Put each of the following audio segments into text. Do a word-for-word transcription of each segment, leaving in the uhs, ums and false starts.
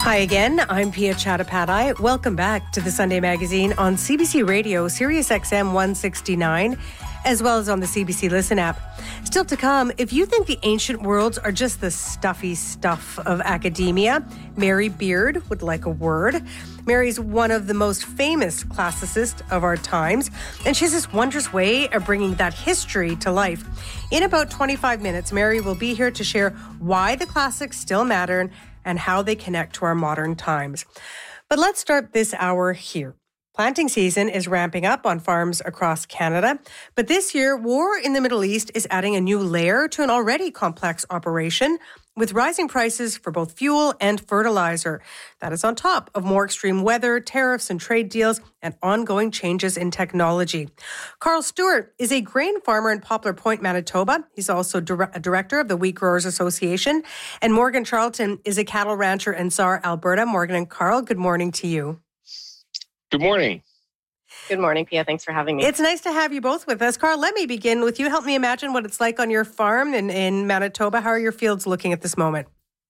Hi again, I'm Pia Chattopadhyay. Welcome back to the Sunday Magazine on C B C Radio, Sirius X M one sixty-nine, as well as on the C B C Listen app. Still to come, if you think the ancient worlds are just the stuffy stuff of academia, Mary Beard would like a word. Mary's one of the most famous classicists of our times, and she has this wondrous way of bringing that history to life. In about twenty-five minutes, Mary will be here to share why the classics still matter and how they connect to our modern times. But let's start this hour here. Planting season is ramping up on farms across Canada, but this year, war in the Middle East is adding a new layer to an already complex operation with rising prices for both fuel and fertilizer. That is on top of more extreme weather, tariffs and trade deals, and ongoing changes in technology. Carl Stewart is a grain farmer in Poplar Point, Manitoba. He's also dir- a director of the Wheat Growers Association. And Morgan Charlton is a cattle rancher in Sarre, Alberta. Morgan and Carl, good morning to you. Good morning. Good morning, Pia. Thanks for having me. It's nice to have you both with us. Carl, let me begin with you. Help me imagine what it's like on your farm in, in Manitoba. How are your fields looking at this moment?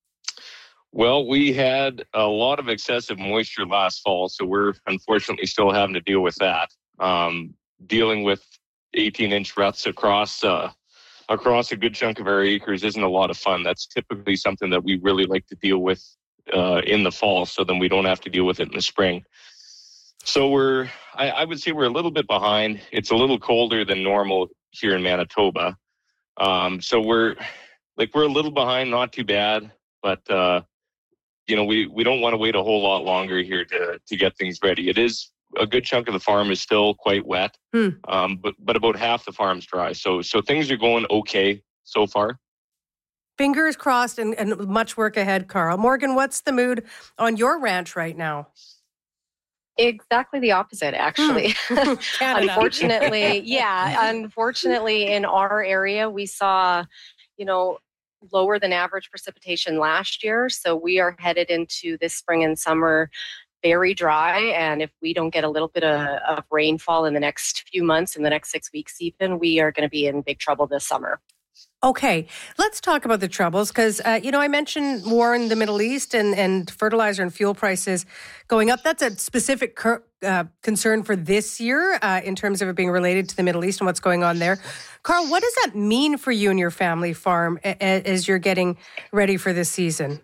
Well, we had a lot of excessive moisture last fall, so we're unfortunately still having to deal with that. Um, dealing with eighteen-inch ruts across uh, across a good chunk of our acres isn't a lot of fun. That's typically something that we really like to deal with uh, in the fall, so then we don't have to deal with it in the spring. So we're, I, I would say we're a little bit behind. It's a little colder than normal here in Manitoba. Um, so we're like, we're a little behind, not too bad, but, uh, you know, we, we don't want to wait a whole lot longer here to, to get things ready. It is, a good chunk of the farm is still quite wet, hmm. um, but, but about half the farm's dry. So, so things are going okay so far. Fingers crossed and, and much work ahead, Carl. Morgan, what's the mood on your ranch right now? Exactly the opposite, actually. Unfortunately, yeah, unfortunately, in our area, we saw, you know, lower than average precipitation last year. So we are headed into this spring and summer very dry. And if we don't get a little bit of, of rainfall in the next few months, in the next six weeks even, we are going to be in big trouble this summer. Okay, let's talk about the troubles because, uh, you know, I mentioned war in the Middle East and, and fertilizer and fuel prices going up. That's a specific cur- uh, concern for this year uh, in terms of it being related to the Middle East and what's going on there. Carl, what does that mean for you and your family farm a- a- as you're getting ready for this season?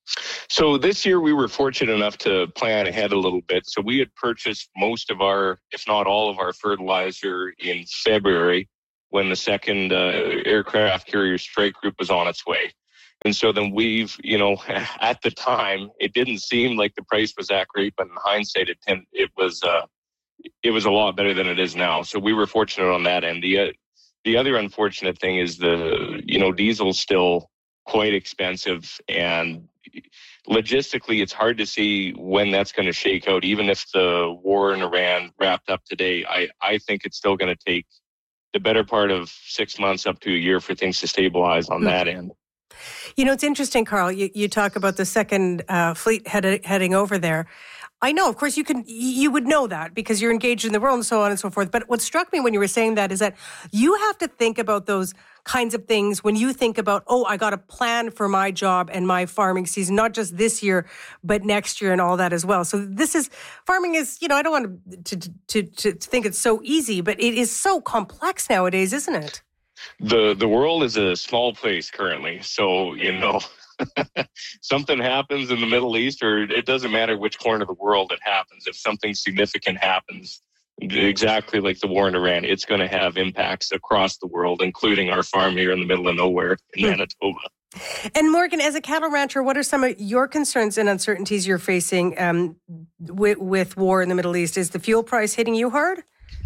So this year we were fortunate enough to plan ahead a little bit. So we had purchased most of our, if not all of our fertilizer in February, when the second uh, aircraft carrier strike group was on its way. And so then we've, you know, at the time, it didn't seem like the price was that great, but in hindsight, it, tend, it was uh, it was a lot better than it is now. So we were fortunate on that end. The, uh, the other unfortunate thing is the, you know, diesel's still quite expensive, and logistically, it's hard to see when that's going to shake out. Even if the war in Iran wrapped up today, I, I think it's still going to take the better part of six months up to a year for things to stabilize on mm. that end. You know, it's interesting, Carl, you, you talk about the second uh, fleet head, heading over there. I know, of course, you can, you would know that because you're engaged in the world and so on and so forth. But what struck me when you were saying that is that you have to think about those kinds of things when you think about, oh, I got a plan for my job and my farming season, not just this year, but next year and all that as well. So this is, farming is, you know, I don't want to, to, to, to think it's so easy, but it is so complex nowadays, isn't it? The, the world is a small place currently. So, you know, something happens in the Middle East, or it doesn't matter which corner of the world it happens. If something significant happens, exactly like the war in Iran, it's going to have impacts across the world, including our farm here in the middle of nowhere in mm. Manitoba. And Morgan, as a cattle rancher, what are some of your concerns and uncertainties you're facing um, with, with war in the Middle East? Is the fuel price hitting you hard?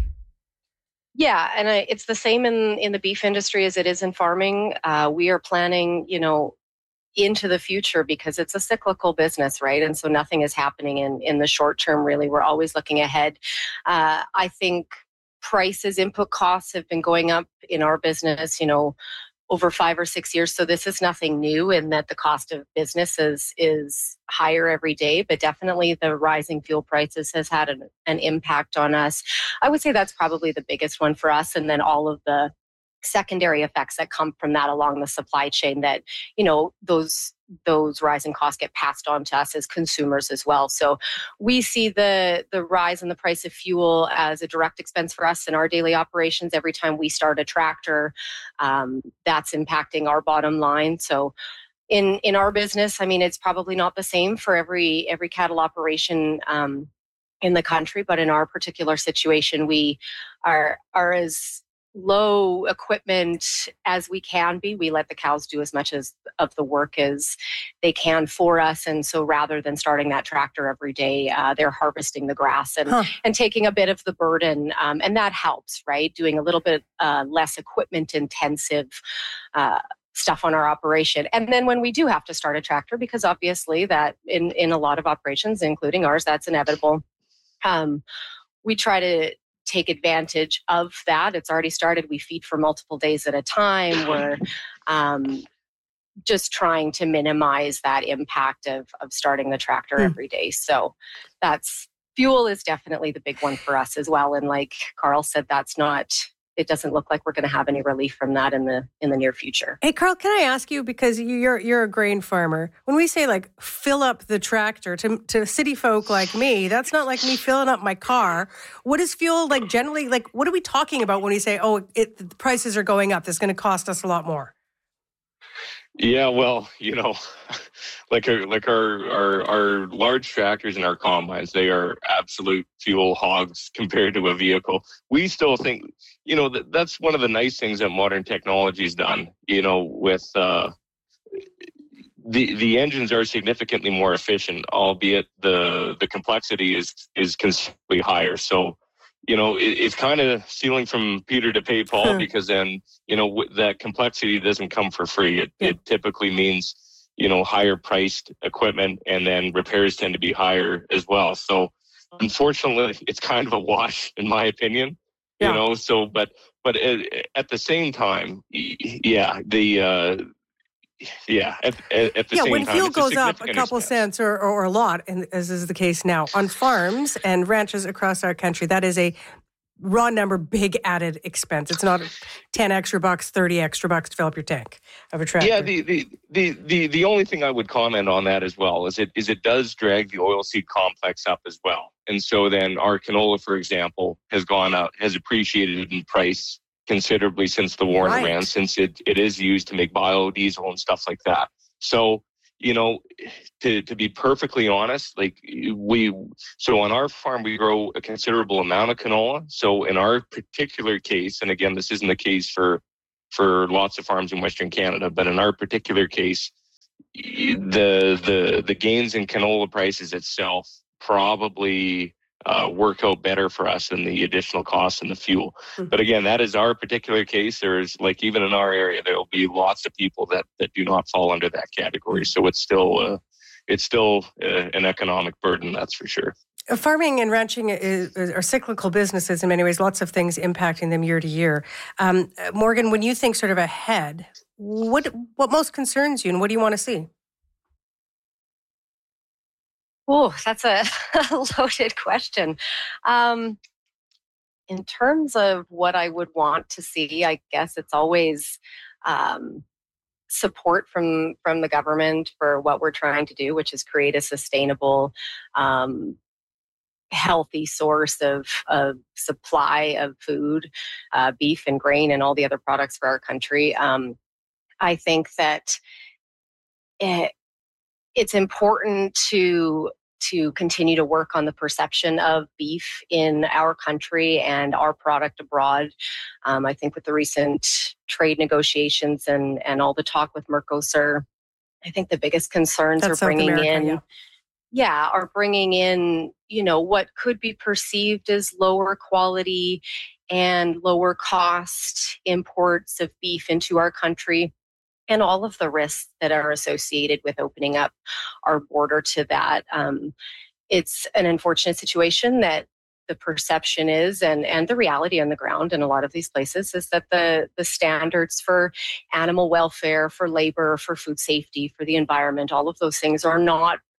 Yeah, and I, it's the same in, in the beef industry as it is in farming. Uh, we are planning, you know, into the future because it's a cyclical business, right? And so nothing is happening in, in the short term, really. We're always looking ahead. Uh, I think prices, input costs have been going up in our business, you know, over five or six years. So this is nothing new in that the cost of business is, is higher every day, but definitely the rising fuel prices has had an, an impact on us. I would say that's probably the biggest one for us. And then all of the secondary effects that come from that along the supply chain that, you know, those those rising costs get passed on to us as consumers as well. So we see the the rise in the price of fuel as a direct expense for us in our daily operations. Every time we start a tractor, um, that's impacting our bottom line. So in in our business, I mean, it's probably not the same for every every cattle operation um, in the country, but in our particular situation, we are are as low equipment as we can be. We let the cows do as much as of the work as they can for us. And so rather than starting that tractor every day, uh, they're harvesting the grass and, huh. and taking a bit of the burden. Um, and that helps, right? Doing a little bit uh, less equipment intensive uh, stuff on our operation. And then when we do have to start a tractor, because obviously that in, in a lot of operations, including ours, that's inevitable. Um, we try to take advantage of that. It's already started. We feed for multiple days at a time. We're um, just trying to minimize that impact of, of starting the tractor mm. every day. So that's, fuel is definitely the big one for us as well. And like Carl said, that's not, it doesn't look like we're going to have any relief from that in the in the near future. Hey, Carl, can I ask you, because you're you're a grain farmer, when we say like fill up the tractor to to city folk like me, that's not like me filling up my car. What is fuel like generally? Like, what are we talking about when we say, oh, it, the prices are going up, this is going to cost us a lot more? Yeah, well, you know, like our, like our, our our large tractors and our combines, they are absolute fuel hogs compared to a vehicle. We still think, you know, that that's one of the nice things that modern technology's done. You know, with uh, the the engines are significantly more efficient, albeit the the complexity is is considerably higher. So, you know, it, it's kind of stealing from Peter to pay Paul, huh. because then, you know, w- that complexity doesn't come for free. It, yeah. it typically means, you know, higher priced equipment, and then repairs tend to be higher as well. So unfortunately, it's kind of a wash, in my opinion, yeah. you know, so, but, but at, at the same time, yeah, the, uh, Yeah, at, at, at the yeah, same when time, fuel it's goes a up a couple expense. cents or, or a lot, and as is the case now on farms and ranches across our country, that is a raw number, big added expense. It's not ten extra bucks, thirty extra bucks to fill up your tank of a tractor. Yeah, the the, the, the the only thing I would comment on that as well is it is it does drag the oilseed complex up as well. And so then our canola, for example, has gone up, has appreciated in price considerably since the war in right. Iran, since it, it is used to make biodiesel and stuff like that. So, you know, to, to be perfectly honest, like we, so on our farm, we grow a considerable amount of canola. So in our particular case, and again, this isn't the case for, for lots of farms in Western Canada, but in our particular case, the, the, the gains in canola prices itself probably Uh, work out better for us than the additional costs in the fuel. Mm-hmm. But again, that is our particular case. There's like, even in our area, there will be lots of people that, that do not fall under that category. So it's still, uh, it's still uh, an economic burden, that's for sure. Farming and ranching is, are cyclical businesses in many ways, lots of things impacting them year to year. Um, Morgan, when you think sort of ahead, what what most concerns you and what do you want to see? Oh, that's a loaded question. Um, in terms of what I would want to see, I guess it's always um, support from from the government for what we're trying to do, which is create a sustainable, um, healthy source of, of supply of food, uh, beef and grain and all the other products for our country. Um, I think that it, it's important to to continue to work on the perception of beef in our country and our product abroad. Um, I think with the recent trade negotiations and, and all the talk with Mercosur, I think the biggest concerns That's are bringing America, in, yeah. yeah, are bringing in, you know, what could be perceived as lower quality and lower cost imports of beef into our country, and all of the risks that are associated with opening up our border to that. Um, it's an unfortunate situation that the perception is, and, and the reality on the ground in a lot of these places is that the, the standards for animal welfare, for labor, for food safety, for the environment, all of those things are not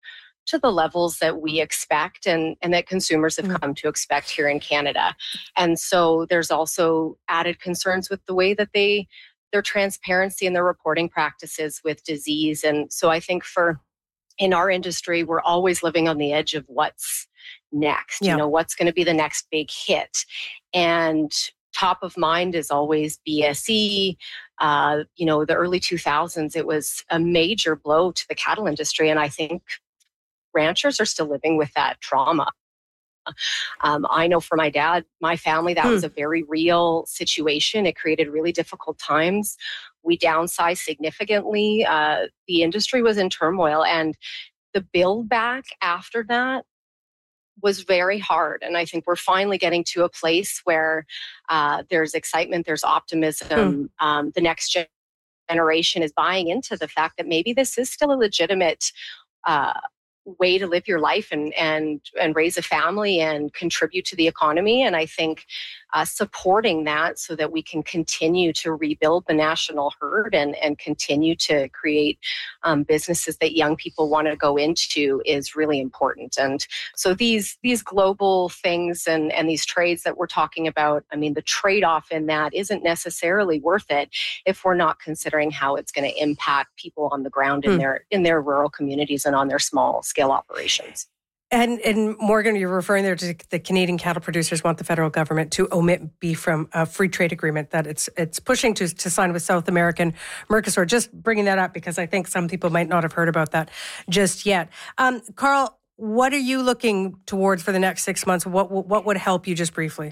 to the levels that we expect and, and that consumers have Mm. come to expect here in Canada. And so there's also added concerns with the way that they, their transparency and their reporting practices with disease. And so I think for, in our industry, we're always living on the edge of what's next, Yeah. you know, what's going to be the next big hit. And top of mind is always B S E. Uh, you know, the early two thousands, it was a major blow to the cattle industry. And I think ranchers are still living with that trauma. Um, I know for my dad, my family, that Hmm. was a very real situation. It created really difficult times. We downsized significantly. Uh, the industry was in turmoil, and the build back after that was very hard. And I think we're finally getting to a place where uh, there's excitement, there's optimism. Hmm. Um, the next gen- generation is buying into the fact that maybe this is still a legitimate uh, way to live your life and and and raise a family and contribute to the economy. And I think uh, supporting that so that we can continue to rebuild the national herd and and continue to create um, businesses that young people want to go into is really important. And so these these global things and and these trades that we're talking about, I mean, the trade-off in that isn't necessarily worth it if we're not considering how it's going to impact people on the ground in Hmm. their in their rural communities and on their small scale operations. And, and Morgan, you're referring there to the Canadian cattle producers want the federal government to omit beef from a free trade agreement that it's it's pushing to, to sign with South American Mercosur. Just bringing that up because I think some people might not have heard about that just yet. Um, Carl, what are you looking towards for the next six months? What what would help you just briefly?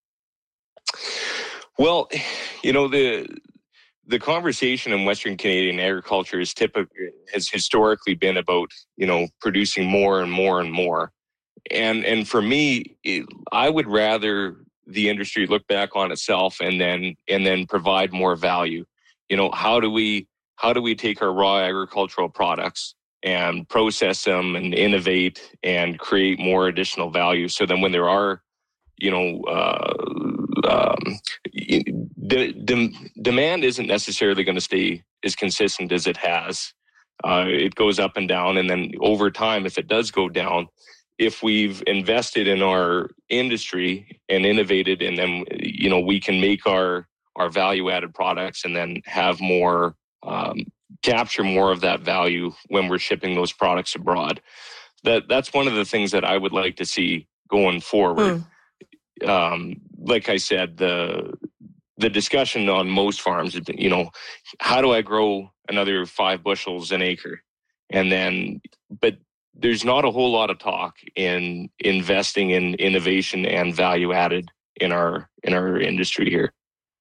Well, you know, the the conversation in Western Canadian agriculture is typically has historically been about, you know, producing more and more and more. And and for me, it, I would rather the industry look back on itself and then and then provide more value. You know, how do we how do we take our raw agricultural products and process them and innovate and create more additional value so then when there are, you know, uh, um, the, the demand isn't necessarily going to stay as consistent as it has. Uh, it goes up and down. And then over time, if it does go down, if we've invested in our industry and innovated, and then, you know, we can make our, our value added products and then have more, um, capture more of that value when we're shipping those products abroad. That that's one of the things that I would like to see going forward. Hmm. Um, like I said, the the discussion on most farms, you know, how do I grow another five bushels an acre? And then, but there's not a whole lot of talk in investing in innovation and value added in our in our industry here.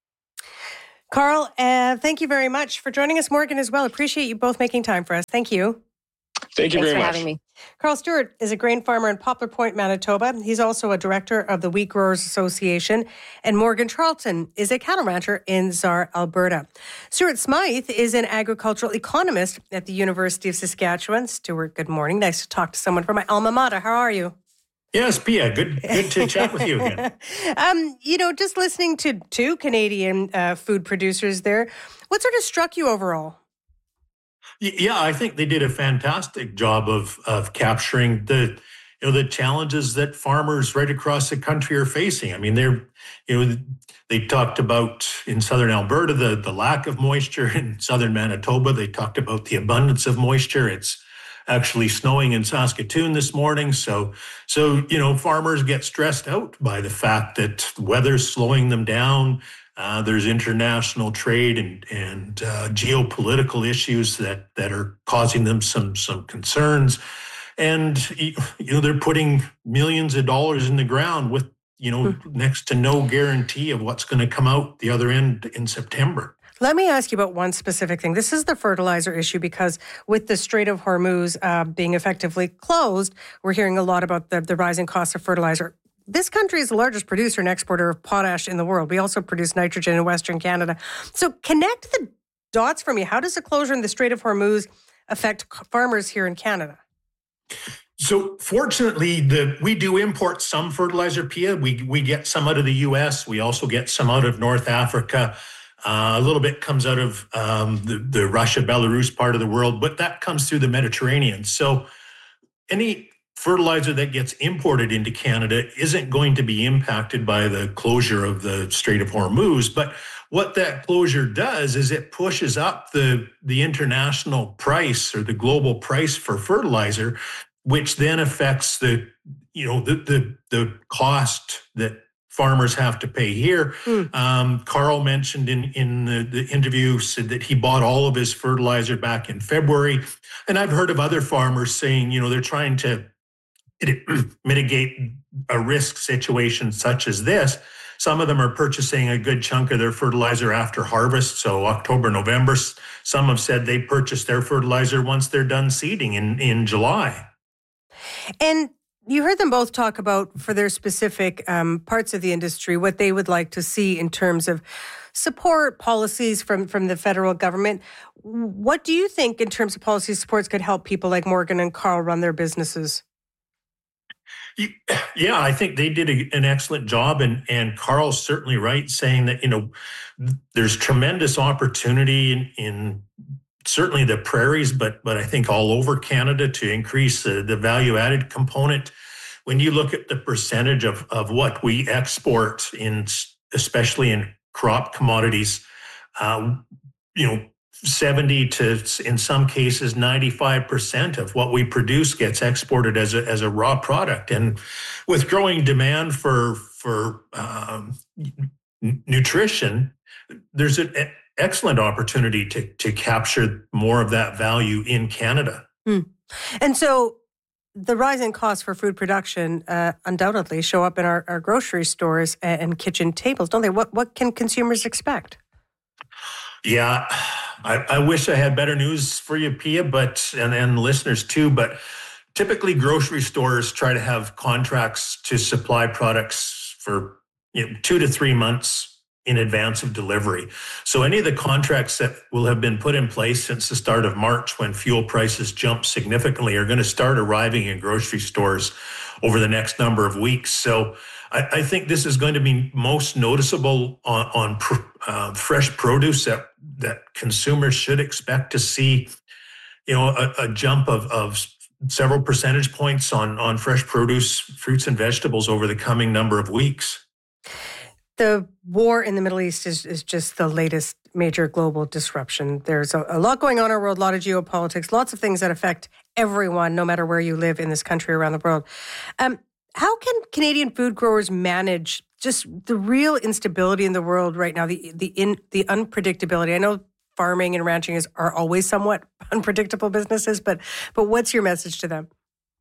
Carl, uh, thank you very much for joining us. Morgan as well. Appreciate you both making time for us. Thank you. Thank you Thanks very for much. having me. Carl Stewart is a grain farmer in Poplar Point, Manitoba. He's also a director of the Wheat Growers Association. And Morgan Charlton is a cattle rancher in Czar, Alberta. Stuart Smythe is an agricultural economist at the University of Saskatchewan. Stuart, good morning. Nice to talk to someone from my alma mater. How are you? Yes, Pia, good good to chat with you again. um, you know, just listening to two Canadian uh, food producers there, what sort of struck you overall? Yeah, I think they did a fantastic job of of capturing the you know the challenges that farmers right across the country are facing. I mean, they're you know they talked about in southern Alberta the the lack of moisture. In southern Manitoba, they talked about the abundance of moisture. It's actually snowing in Saskatoon this morning. So, so you know, farmers get stressed out by the fact that weather's slowing them down. Uh, there's international trade and and uh, geopolitical issues that that are causing them some some concerns. And you know, they're putting millions of dollars in the ground with you know mm-hmm. next to no guarantee of what's going to come out the other end in September. Let me ask you about one specific thing. This is the fertilizer issue because with the Strait of Hormuz uh, being effectively closed, we're hearing a lot about the, the rising cost of fertilizer. This country is the largest producer and exporter of potash in the world. We also produce nitrogen in Western Canada. So connect the dots for me. How does the closure in the Strait of Hormuz affect farmers here in Canada? So fortunately, the we do import some fertilizer, Pia. We, we get some out of the U S. We also get some out of North Africa. Uh, a little bit comes out of um, the, the Russia, Belarus part of the world, but that comes through the Mediterranean. So any fertilizer that gets imported into Canada isn't going to be impacted by the closure of the Strait of Hormuz. But what that closure does is it pushes up the, the international price or the global price for fertilizer, which then affects the, you know, the the, the cost that farmers have to pay here. Mm. Um, Carl mentioned in, in the, the interview, said that he bought all of his fertilizer back in February. And I've heard of other farmers saying, you know, they're trying to mitigate a risk situation such as this. Some of them are purchasing a good chunk of their fertilizer after harvest, so October, November. Some have said they purchase their fertilizer once they're done seeding in, in July. And you heard them both talk about, for their specific um, parts of the industry, what they would like to see in terms of support policies from, from the federal government. What do you think in terms of policy supports could help people like Morgan and Carl run their businesses? Yeah, I think they did a, an excellent job, and and Carl's certainly right, saying that, you know, there's tremendous opportunity in, in certainly the prairies, but but I think all over Canada to increase the, the value added component. When you look at the percentage of of what we export in, especially in crop commodities, uh, you know, seventy to, in some cases, ninety-five percent of what we produce gets exported as a as a raw product. And with growing demand for for um, n- nutrition, there's an excellent opportunity to to capture more of that value in Canada. Hmm. And so the rising costs for food production uh, undoubtedly show up in our, our grocery stores and, and kitchen tables, don't they? What what can consumers expect? Yeah, I, I wish I had better news for you, Pia, but and, and listeners too. But typically, grocery stores try to have contracts to supply products for, you know, two to three months in advance of delivery. So any of the contracts that will have been put in place since the start of March, when fuel prices jumped significantly, are going to start arriving in grocery stores over the next number of weeks. So I, I think this is going to be most noticeable on, on pr- uh, fresh produce that that consumers should expect to see, you know, a, a jump of, of several percentage points on, on fresh produce, fruits and vegetables over the coming number of weeks. The war in the Middle East is, is just the latest major global disruption. There's a, a lot going on in our world, a lot of geopolitics, lots of things that affect everyone, no matter where you live in this country, around the world. Um, how can Canadian food growers manage just the real instability in the world right now, the the in the unpredictability? I know farming and ranching is are always somewhat unpredictable businesses, but but what's your message to them?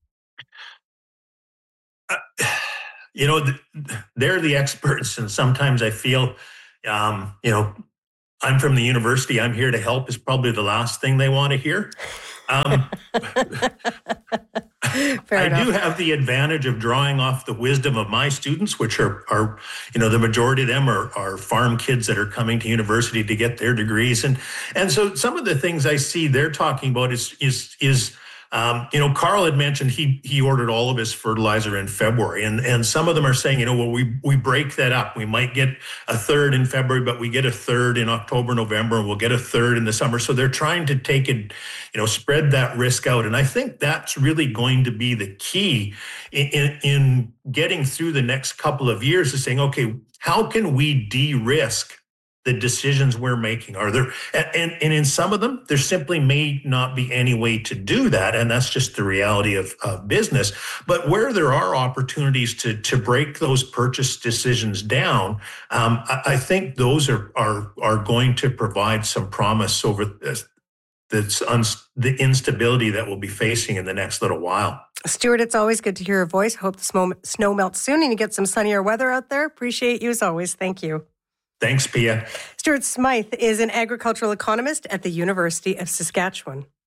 Uh, you know, they're the experts, and sometimes I feel, um, you know, I'm from the university. I'm here to help is probably the last thing they want to hear. Um, I enough. do have the advantage of drawing off the wisdom of my students, which are, are you know, the majority of them are, are farm kids that are coming to university to get their degrees. And and so some of the things I see they're talking about is, is, is Um, you know, Carl had mentioned he he ordered all of his fertilizer in February, and and some of them are saying, you know, well, we we break that up. We might get a third in February, but we get a third in October, November, and we'll get a third in the summer. So they're trying to take it, you know, spread that risk out, and I think that's really going to be the key in in, in getting through the next couple of years, is saying, okay, how can we de-risk the decisions we're making? Are there, and, and in some of them, there simply may not be any way to do that. And that's just the reality of, of business. But where there are opportunities to, to break those purchase decisions down, um, I, I think those are, are, are going to provide some promise over this, this uns, the instability that we'll be facing in the next little while. Stuart, it's always good to hear your voice. Hope the snow, snow melts soon and you get some sunnier weather out there. Appreciate you as always. Thank you. Thanks, Pia. Stuart Smythe is an agricultural economist at the University of Saskatchewan.